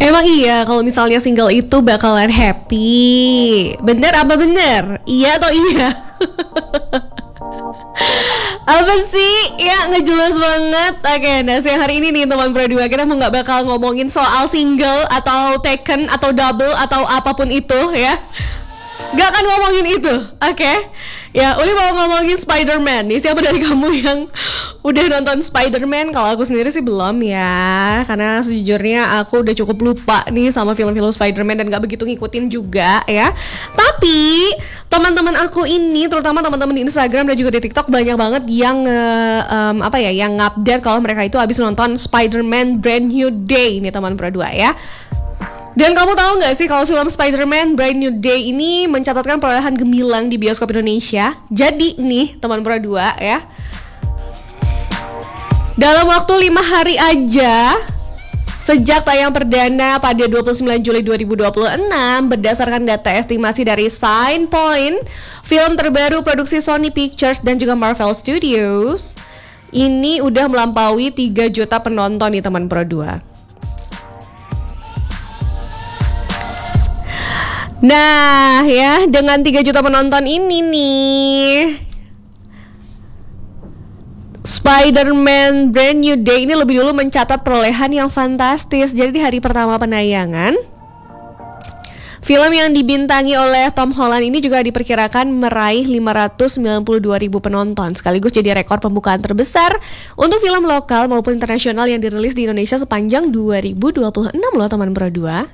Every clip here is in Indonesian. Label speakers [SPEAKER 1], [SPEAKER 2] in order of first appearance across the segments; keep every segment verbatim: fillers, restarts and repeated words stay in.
[SPEAKER 1] Emang iya kalau misalnya single itu bakalan happy. Bener apa bener? Iya atau iya? Apa sih? Ya nggak jelas banget. Oke, nah siang hari ini nih teman Pro dua, kita mau nggak bakal ngomongin soal single atau taken atau double atau apapun itu ya. Gak akan ngomongin itu, oke? Okay? Ya, Uli mau ngomongin Spider-Man nih. Siapa dari kamu yang udah nonton Spider-Man? Kalau aku sendiri sih belum ya, karena sejujurnya aku udah cukup lupa nih sama film-film Spider-Man dan gak begitu ngikutin juga ya. Tapi teman-teman aku ini, terutama teman-teman di Instagram dan juga di TikTok, banyak banget yang uh, um, apa ya, yang update kalau mereka itu habis nonton Spider-Man Brand New Day nih teman Pro dua ya. Dan kamu tahu nggak sih kalau film Spider-Man Brand New Day ini mencatatkan perolehan gemilang di bioskop Indonesia? Jadi nih teman Pro dua ya, dalam waktu lima hari aja sejak tayang perdana pada dua puluh sembilan Juli dua ribu dua puluh enam, berdasarkan data estimasi dari Signpoint, film terbaru produksi Sony Pictures dan juga Marvel Studios ini udah melampaui tiga juta penonton nih teman Pro dua. Nah ya, dengan tiga juta penonton ini nih, Spider-Man Brand New Day ini lebih dulu mencatat perolehan yang fantastis. Jadi di hari pertama penayangan, film yang dibintangi oleh Tom Holland ini juga diperkirakan meraih lima ratus sembilan puluh dua ribu penonton, sekaligus jadi rekor pembukaan terbesar untuk film lokal maupun internasional yang dirilis di Indonesia sepanjang dua ribu dua puluh enam loh teman Pro dua.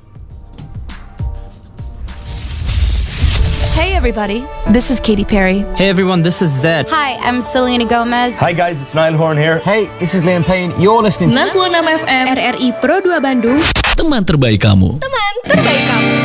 [SPEAKER 2] Hey everybody, this is Katy Perry.
[SPEAKER 3] Hey everyone, this is Zed.
[SPEAKER 4] Hi, I'm Selena Gomez.
[SPEAKER 5] Hi guys, it's Niall Horn here.
[SPEAKER 6] Hey, this is Liam Payne. You're listening to
[SPEAKER 2] sembilan puluh enam F M
[SPEAKER 1] R R I Pro dua Bandung.
[SPEAKER 7] Teman terbaik kamu.
[SPEAKER 2] Teman terbaik kamu.